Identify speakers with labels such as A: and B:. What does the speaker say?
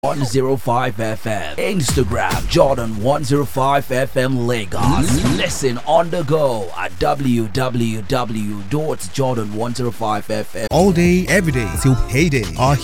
A: 105 FM. Instagram Jordan 105 FM Lagos. Listen on the go at www.jordan105fm.
B: All day, every day, till payday. Our